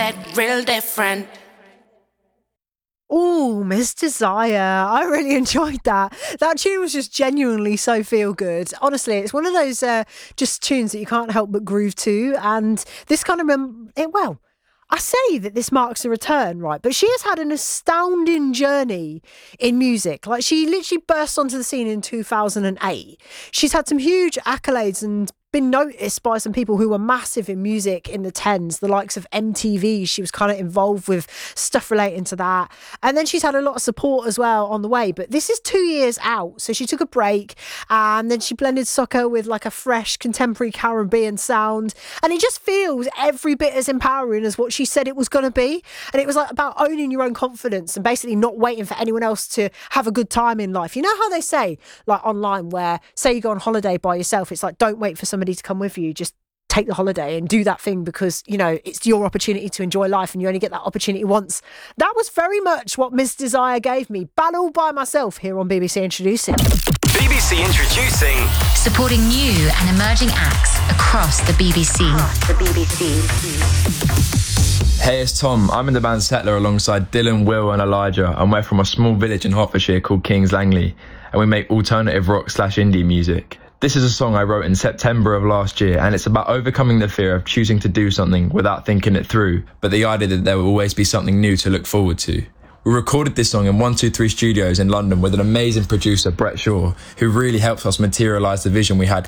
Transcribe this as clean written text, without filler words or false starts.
get real different. Oh, Miss Desire. I really enjoyed that. That tune was just genuinely so feel good. Honestly, it's one of those just tunes that you can't help but groove to. And this kind of, I say that this marks a return, right? But she has had an astounding journey in music. Like, she literally burst onto the scene in 2008. She's had some huge accolades and been noticed by some people who were massive in music in the 10s, the likes of MTV. She was kind of involved with stuff relating to that. And then she's had a lot of support as well on the way. But this is 2 years out. So she took a break and then she blended soca with like a fresh contemporary Caribbean sound. And it just feels every bit as empowering as what she said it was going to be. And it was like about owning your own confidence and basically not waiting for anyone else to have a good time in life. You know how they say, like online, where say you go on holiday by yourself, it's like, don't wait for somebody to come with you, just take the holiday and do that thing because, you know, it's your opportunity to enjoy life and you only get that opportunity once. That was very much what Miss Desire gave me, but all by myself here on BBC Introducing. BBC Introducing. Supporting new and emerging acts across the BBC. Hey, it's Tom. I'm in the band Settler alongside Dylan, Will and Elijah, and we're from a small village in Hertfordshire called Kings Langley, and we make alternative rock/indie music. This is a song I wrote in September of last year, and it's about overcoming the fear of choosing to do something without thinking it through, but the idea that there will always be something new to look forward to. We recorded this song in 123 Studios in London with an amazing producer, Brett Shaw, who really helped us materialise the vision we had